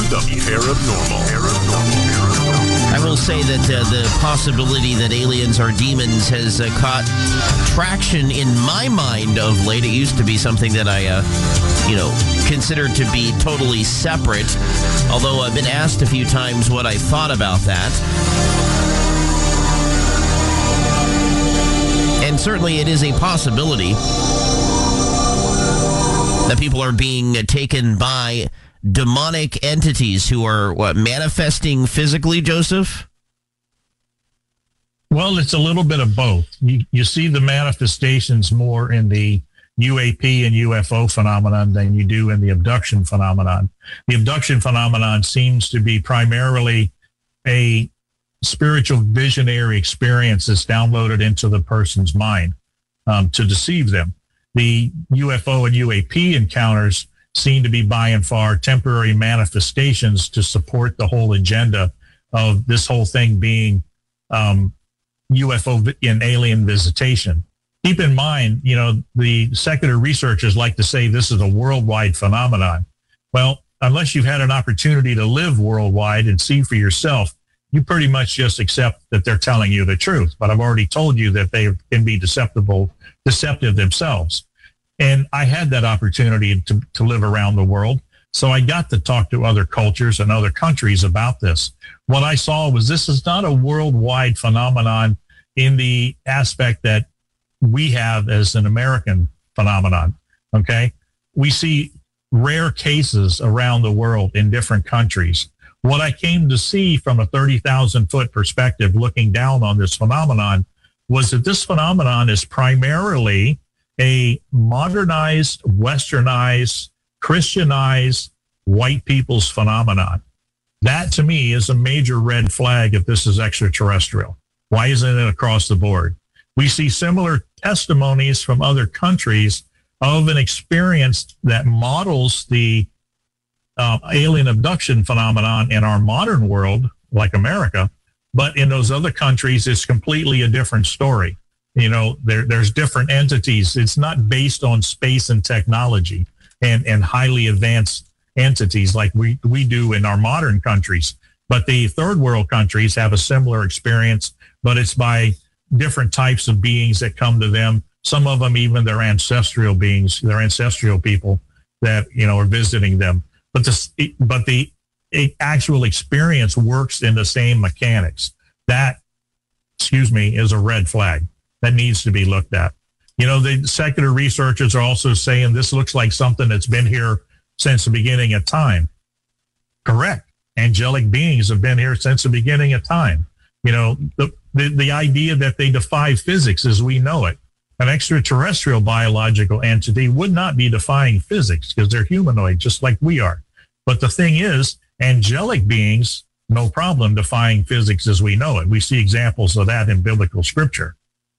The Paranormal. I will say that the possibility that aliens are demons has caught traction in my mind of late. It used to be something that I, considered to be totally separate, although I've been asked a few times what I thought about that. And certainly it is a possibility that people are being taken by demonic entities who are, manifesting physically, Joseph? Well, it's a little bit of both. You see the manifestations more in the UAP and UFO phenomenon than you do in the abduction phenomenon. The abduction phenomenon seems to be primarily a spiritual visionary experience that's downloaded into the person's mind to deceive them. The UFO and UAP encounters seem to be by and far temporary manifestations to support the whole agenda of this whole thing being UFO and alien visitation. Keep in mind, the secular researchers like to say this is a worldwide phenomenon. Well, unless you've had an opportunity to live worldwide and see for yourself, you pretty much just accept that they're telling you the truth. But I've already told you that they can be deceptive themselves. And I had that opportunity to live around the world. So I got to talk to other cultures and other countries about this. What I saw was this is not a worldwide phenomenon in the aspect that we have as an American phenomenon. Okay. We see rare cases around the world in different countries. What I came to see from a 30,000 foot perspective, looking down on this phenomenon, was that this phenomenon is primarily a modernized, westernized, Christianized white people's phenomenon. That to me is a major red flag if this is extraterrestrial. Why isn't it across the board? We see similar testimonies from other countries of an experience that models the alien abduction phenomenon in our modern world, like America, but in those other countries, it's completely a different story. There's different entities. It's not based on space and technology and highly advanced entities like we do in our modern countries. But the third world countries have a similar experience, but it's by different types of beings that come to them. Some of them, even their ancestral beings, their ancestral people that, are visiting them. But the actual experience works in the same mechanics. That, is a red flag that needs to be looked at. The secular researchers are also saying this looks like something that's been here since the beginning of time. Correct. Angelic beings have been here since the beginning of time. The idea that they defy physics as we know it. An extraterrestrial biological entity would not be defying physics because they're humanoid, just like we are. But the thing is, angelic beings, no problem defying physics as we know it. We see examples of that in biblical scripture.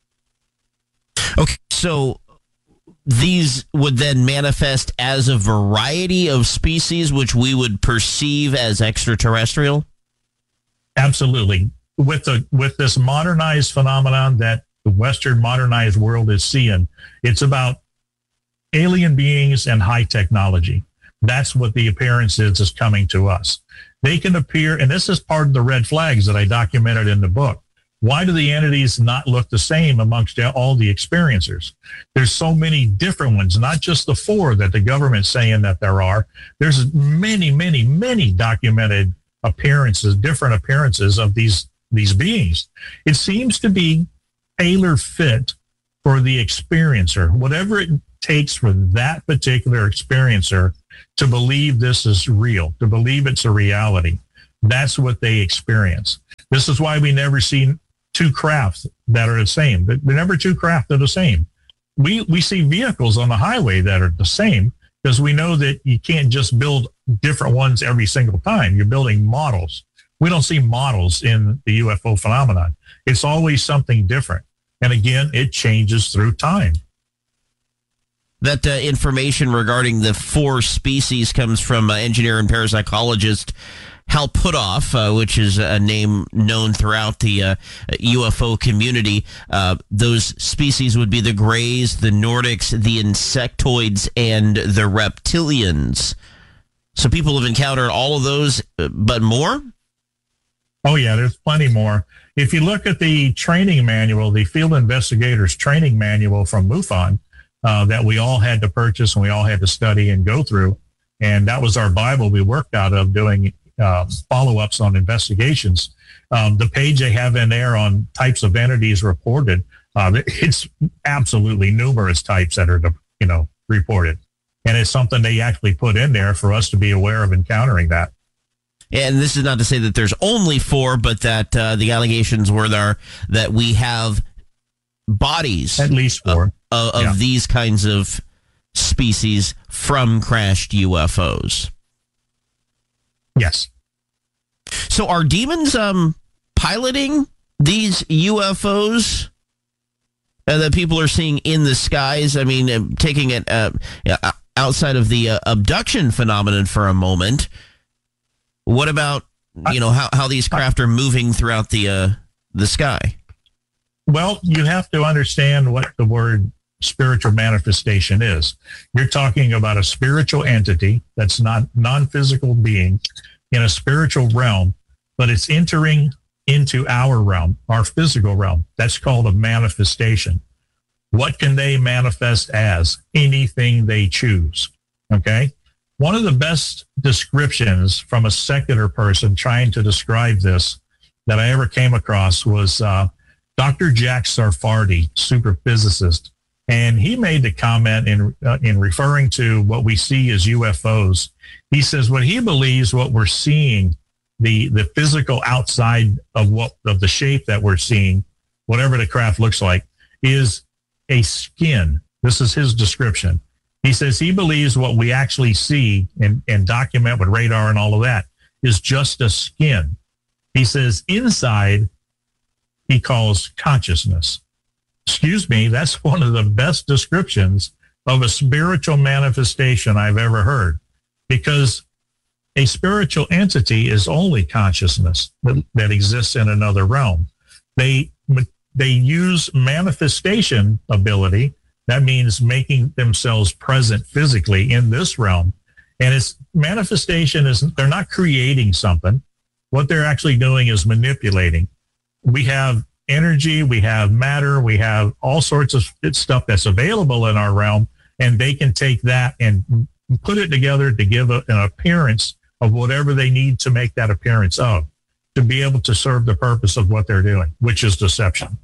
Okay, so these would then manifest as a variety of species which we would perceive as extraterrestrial? Absolutely. With this modernized phenomenon that the Western modernized world is seeing, it's about alien beings and high technology. That's what the appearance is coming to us. They can appear, and this is part of the red flags that I documented in the book. Why do the entities not look the same amongst all the experiencers? There's so many different ones, not just the 4 that the government's saying that there are. There's many, many, many documented appearances, different appearances of these beings. It seems to be tailor fit for the experiencer, whatever it takes for that particular experiencer to believe this is real, to believe it's a reality. That's what they experience. This is why we never see 2 crafts that are the same. But never 2 craft are the same. We see vehicles on the highway that are the same because we know that you can't just build different ones every single time. You're building models. We don't see models in the UFO phenomenon. It's always something different. And again, it changes through time. That information regarding the 4 species comes from engineer and parapsychologist Hal Puthoff, which is a name known throughout the UFO community. Those species would be the Greys, the Nordics, the Insectoids, and the Reptilians. So people have encountered all of those, but more? Oh, yeah, there's plenty more. If you look at the training manual, the field investigators training manual from MUFON that we all had to purchase and we all had to study and go through, and that was our Bible we worked out of doing follow-ups on investigations. The page they have in there on types of entities reported, it's absolutely numerous types that are, reported. And it's something they actually put in there for us to be aware of encountering that. And this is not to say that there's only 4, but that the allegations were there that we have bodies, at least 4, of these kinds of species from crashed UFOs. Yes. So are demons piloting these UFOs that people are seeing in the skies? I mean, taking it outside of the abduction phenomenon for a moment. What about, how these craft are moving throughout the sky? Well, you have to understand what the word spiritual manifestation is. You're talking about a spiritual entity that's not non-physical being in a spiritual realm, but it's entering into our realm, our physical realm. That's called a manifestation. What can they manifest as? Anything they choose. Okay? One of the best descriptions from a secular person trying to describe this that I ever came across was Dr. Jack Sarfati, super physicist. And he made the comment in referring to what we see as UFOs. He says what he believes what we're seeing, the physical outside of the shape that we're seeing, whatever the craft looks like, is a skin. This is his description. He says he believes what we actually see and document with radar and all of that is just a skin. He says inside, he calls consciousness. Excuse me, that's one of the best descriptions of a spiritual manifestation I've ever heard, because a spiritual entity is only consciousness that exists in another realm. They use manifestation ability. That means making themselves present physically in this realm. And it's manifestation they're not creating something. What they're actually doing is manipulating. We have energy, we have matter, we have all sorts of stuff that's available in our realm, and they can take that and put it together to give an appearance of whatever they need to make that appearance of, to be able to serve the purpose of what they're doing, which is deception.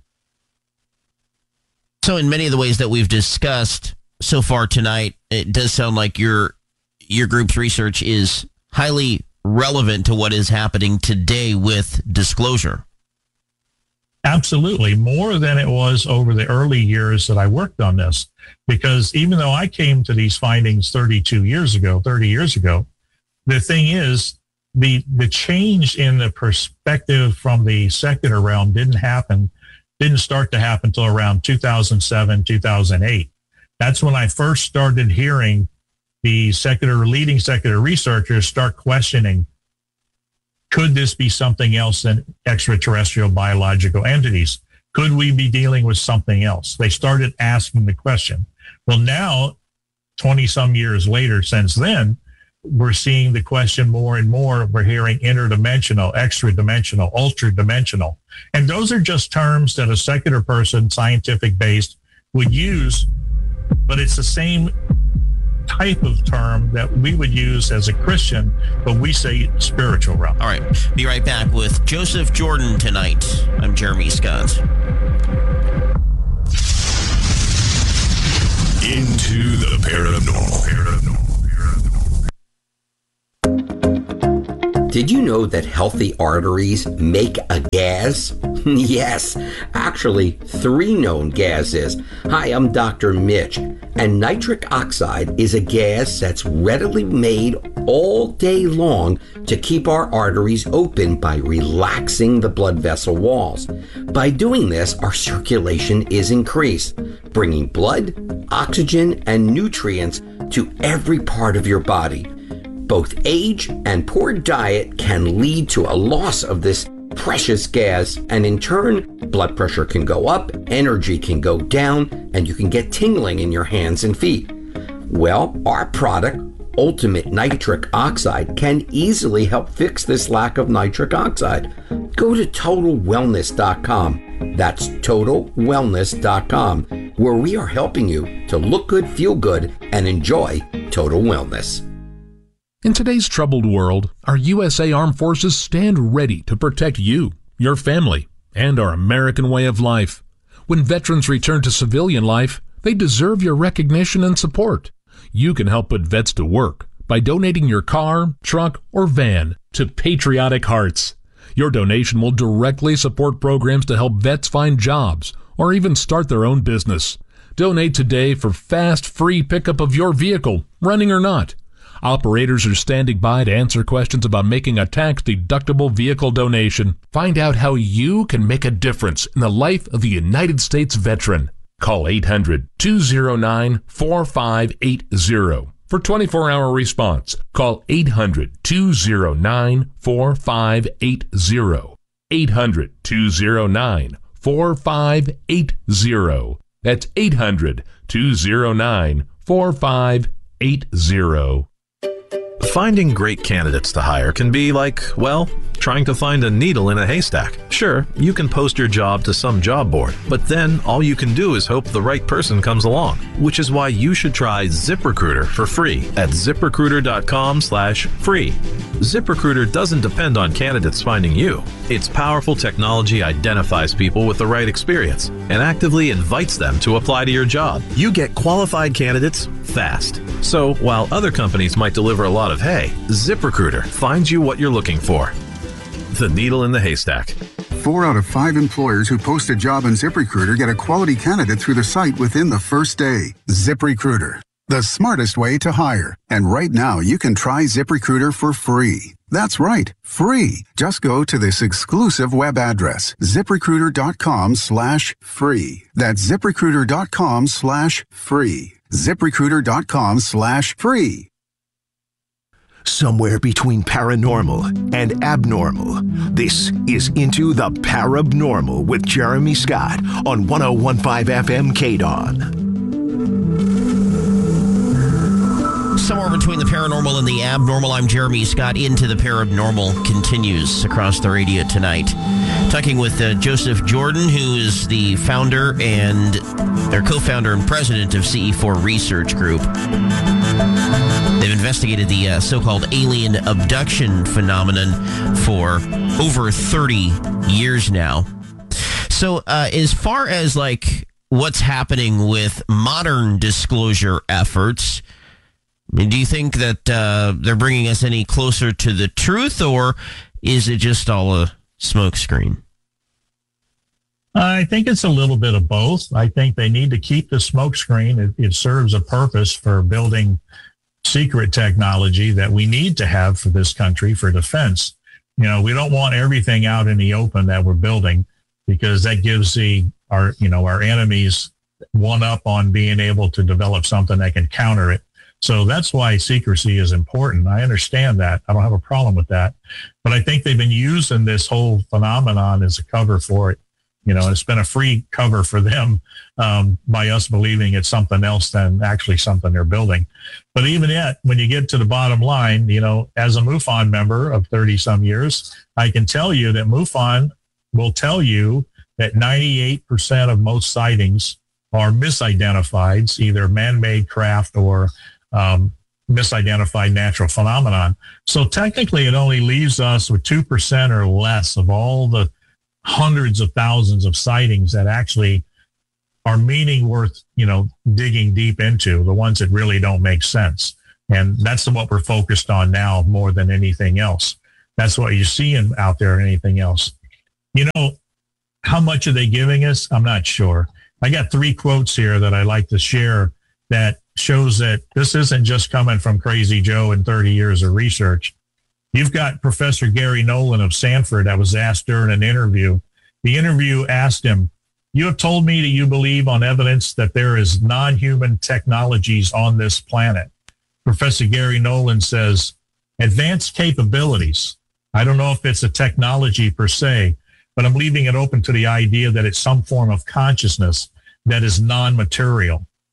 So in many of the ways that we've discussed so far tonight, it does sound like your group's research is highly relevant to what is happening today with disclosure. Absolutely, more than it was over the early years that I worked on this, because even though I came to these findings 30 years ago, the thing is, the change in the perspective from the secular realm didn't start to happen until around 2007, 2008. That's when I first started hearing the leading secular researchers start questioning, could this be something else than extraterrestrial biological entities? Could we be dealing with something else? They started asking the question. Well, now, 20-some years later since then, we're seeing the question more and more. We're hearing interdimensional, extra-dimensional, ultra-dimensional. And those are just terms that a secular person, scientific-based, would use, but it's the same type of term that we would use as a Christian, but we say spiritual realm. All right. Be right back with Joseph Jordan tonight. I'm Jeremy Scott. Into the paranormal. Did you know that healthy arteries make a gas? Yes, actually 3 known gases. Hi, I'm Dr. Mitch, and nitric oxide is a gas that's readily made all day long to keep our arteries open by relaxing the blood vessel walls. By doing this, our circulation is increased, bringing blood, oxygen, and nutrients to every part of your body. Both age and poor diet can lead to a loss of this precious gas, and in turn, blood pressure can go up, energy can go down, and you can get tingling in your hands and feet. Well, our product, Ultimate Nitric Oxide can easily help fix this lack of nitric oxide. Go to TotalWellness.com. That's TotalWellness.com, where we are helping you to look good, feel good, and enjoy total wellness. In today's troubled world, our USA Armed Forces stand ready to protect you, your family, and our American way of life. When veterans return to civilian life, they deserve your recognition and support. You can help put vets to work by donating your car, truck, or van to Patriotic Hearts. Your donation will directly support programs to help vets find jobs or even start their own business. Donate today for fast, free pickup of your vehicle, running or not. Operators are standing by to answer questions about making a tax-deductible vehicle donation. Find out how you can make a difference in the life of a United States veteran. Call 800-209-4580 for 24-hour response. Call 800-209-4580. 800-209-4580. That's 800-209-4580. Finding great candidates to hire can be like, well, trying to find a needle in a haystack. Sure, you can post your job to some job board, but then all you can do is hope the right person comes along, which is why you should try ZipRecruiter for free at ZipRecruiter.com/free. ZipRecruiter doesn't depend on candidates finding you. Its powerful technology identifies people with the right experience and actively invites them to apply to your job. You get qualified candidates fast. So while other companies might deliver a lot of hay, ZipRecruiter finds you what you're looking for. The needle in the haystack. 4 out of 5 employers who post a job on ZipRecruiter get a quality candidate through the site within the first day. ZipRecruiter, the smartest way to hire. And right now, you can try ZipRecruiter for free. That's right, free. Just go to this exclusive web address, ZipRecruiter.com/free. That's ZipRecruiter.com/free. ZipRecruiter.com/free. Somewhere between paranormal and abnormal, this is Into the Parabnormal with Jeremy Scott on 101.5 FM KDON. Somewhere between the paranormal and the abnormal, I'm Jeremy Scott. Into the Paranormal continues across the radio tonight. Talking with Joseph Jordan, who is the founder and or co-founder and president of CE4 Research Group. They've investigated the so-called alien abduction phenomenon for over 30 years now. So as far as like what's happening with modern disclosure efforts, do you think that they're bringing us any closer to the truth, or is it just all a smokescreen? I think it's a little bit of both. I think they need to keep the smokescreen. It serves a purpose for building secret technology that we need to have for this country for defense. You know, we don't want everything out in the open that we're building, because that gives our enemies one up on being able to develop something that can counter it. So that's why secrecy is important. I understand that. I don't have a problem with that. But I think they've been using this whole phenomenon as a cover for it. You know, it's been a free cover for them by us believing it's something else than actually something they're building. But even yet, when you get to the bottom line, you know, as a MUFON member of 30 some years, I can tell you that MUFON will tell you that 98% of most sightings are misidentified, either man-made craft or misidentified natural phenomenon. So technically, it only leaves us with 2% or less of all the hundreds of thousands of sightings that actually are meaning worth, you know, digging deep into, the ones that really don't make sense. And that's what we're focused on now more than anything else. That's what you're seeing out there, anything else. You know, how much are they giving us? I'm not sure. I got 3 quotes here that I like to share that shows that this isn't just coming from Crazy Joe and 30 years of research. You've got Professor Gary Nolan of Stanford that was asked during an interview. The interview asked him, "You have told me that you believe on evidence that there is non-human technologies on this planet." Professor Gary Nolan says, "Advanced capabilities. I don't know if it's a technology per se, but I'm leaving it open to the idea that it's some form of consciousness that is non-material."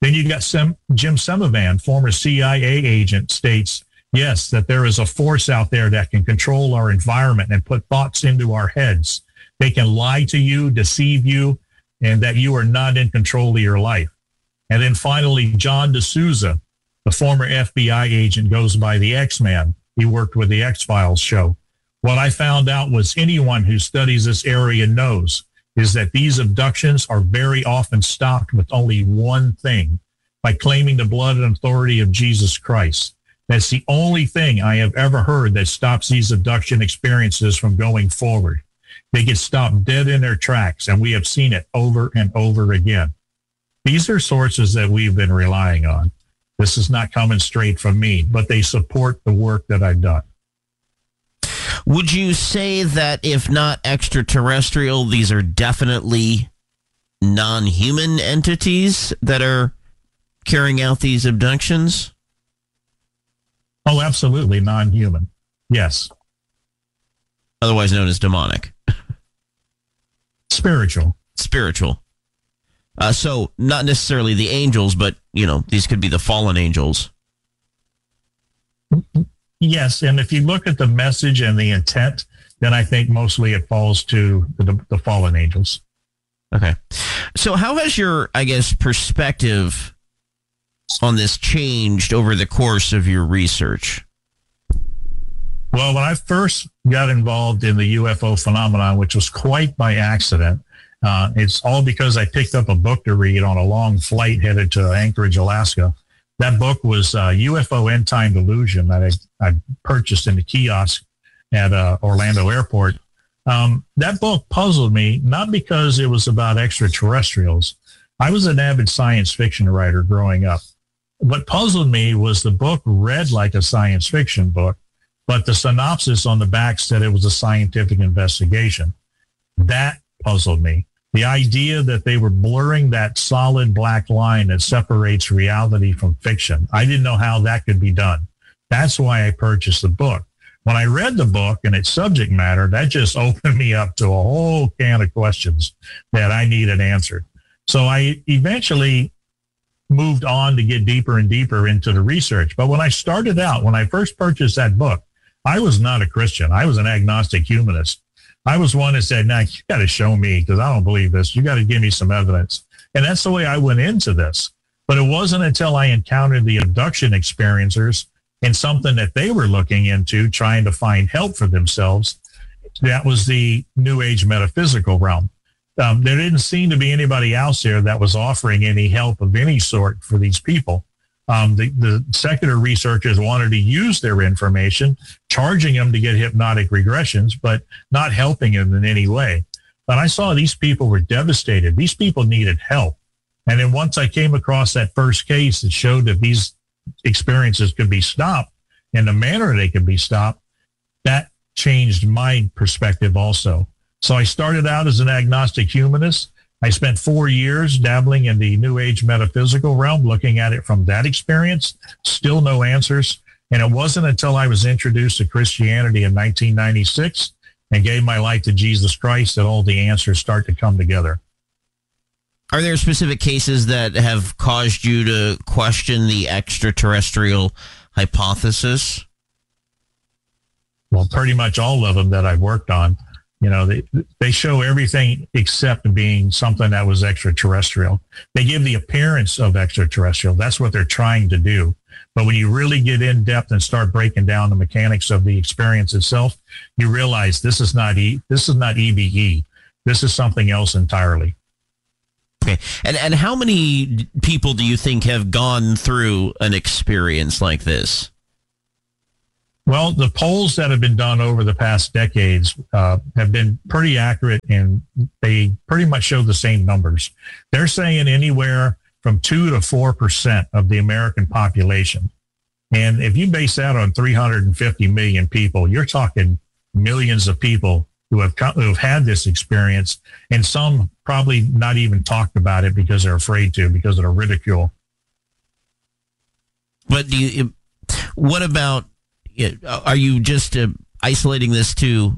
Then you got Jim Semivan, former CIA agent, states, yes, that there is a force out there that can control our environment and put thoughts into our heads. They can lie to you, deceive you, and that you are not in control of your life. And then finally, John D'Souza, the former FBI agent, goes by the X-Man. He worked with the X-Files show. What I found out was anyone who studies this area knows is that these abductions are very often stopped with only one thing, by claiming the blood and authority of Jesus Christ. That's the only thing I have ever heard that stops these abduction experiences from going forward. They get stopped dead in their tracks, and we have seen it over and over again. These are sources that we've been relying on. This is not coming straight from me, but they support the work that I've done. Would you say that if not extraterrestrial, these are definitely non-human entities that are carrying out these abductions? Oh, absolutely non-human. Yes. Otherwise known as demonic. Spiritual. So not necessarily the angels, but, these could be the fallen angels. Yes, and if you look at the message and the intent, then I think mostly it falls to the fallen angels. Okay. So how has your, perspective on this changed over the course of your research? Well, when I first got involved in the UFO phenomenon, which was quite by accident, it's all because I picked up a book to read on a long flight headed to Anchorage, Alaska. That book was UFO End Time Delusion that I purchased in the kiosk at Orlando Airport. That book puzzled me, not because it was about extraterrestrials. I was an avid science fiction writer growing up. What puzzled me was the book read like a science fiction book, but the synopsis on the back said it was a scientific investigation. That puzzled me. The idea that they were blurring that solid black line that separates reality from fiction. I didn't know how that could be done. That's why I purchased the book. When I read the book and its subject matter, that just opened me up to a whole can of questions that I needed answered. So I eventually moved on to get deeper and deeper into the research. But when I started out, when I first purchased that book, I was not a Christian. I was an agnostic humanist. I was one that said, "Nah, you got to show me because I don't believe this. You got to give me some evidence." And that's the way I went into this. But it wasn't until I encountered the abduction experiencers and something that they were looking into, trying to find help for themselves. That was the New Age metaphysical realm. There didn't seem to be anybody else there that was offering any help of any sort for these people. The secular researchers wanted to use their information, charging them to get hypnotic regressions, but not helping them in any way. But I saw these people were devastated. These people needed help. And then once I came across that first case that showed that these experiences could be stopped in the manner they could be stopped, that changed my perspective also. So I started out as an agnostic humanist. I spent 4 years dabbling in the New Age metaphysical realm, looking at it from that experience. Still no answers. And it wasn't until I was introduced to Christianity in 1996 and gave my life to Jesus Christ that all the answers start to come together. Are there specific cases that have caused you to question the extraterrestrial hypothesis? Well, pretty much all of them that I've worked on. They show everything except being something that was extraterrestrial. They give the appearance of extraterrestrial. That's what they're trying to do. But when you really get in depth and start breaking down the mechanics of the experience itself, you realize this is not EBE. This is something else entirely. Okay. And how many people do you think have gone through an experience like this? Well, the polls that have been done over the past decades have been pretty accurate, and they pretty much show the same numbers. They're saying anywhere from 2 to 4% of the American population. And if you base that on 350 million people, you're talking millions of people who have had this experience, and some probably not even talked about it because they're afraid to, because of the ridicule. But what about, are you just isolating this to